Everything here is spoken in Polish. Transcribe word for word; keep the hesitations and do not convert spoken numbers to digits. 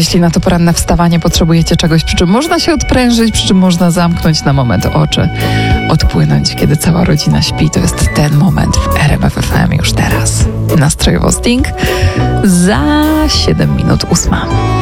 jeśli na to poranne wstawanie potrzebujecie czegoś, przy czym można się odprężyć, przy czym można zamknąć na moment oczy, odpłynąć, kiedy cała rodzina śpi, to jest ten moment w R M F F M już teraz. Nastrojowo Sting za siedem minut ósma.